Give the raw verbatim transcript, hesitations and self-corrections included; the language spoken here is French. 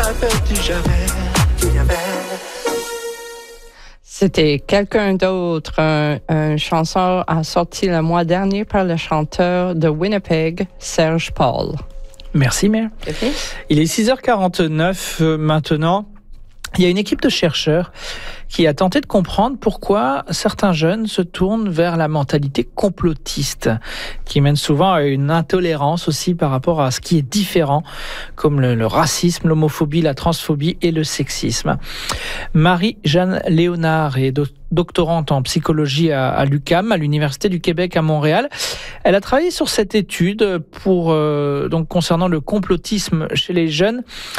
rappelles-tu jamais qu'il y avait... C'était quelqu'un d'autre, un, un chanson a sorti le mois dernier par le chanteur de Winnipeg, Serge Paul. Merci, Mère. Okay. Il est six heures quarante-neuf euh, maintenant. Il y a une équipe de chercheurs qui a tenté de comprendre pourquoi certains jeunes se tournent vers la mentalité complotiste, qui mène souvent à une intolérance aussi par rapport à ce qui est différent, comme le, le racisme, l'homophobie, la transphobie et le sexisme. Marie-Jeanne Léonard est do- doctorante en psychologie à, à l'U Q A M, à l'Université du Québec à Montréal. Elle a travaillé sur cette étude pour, euh, donc concernant le complotisme chez les jeunes.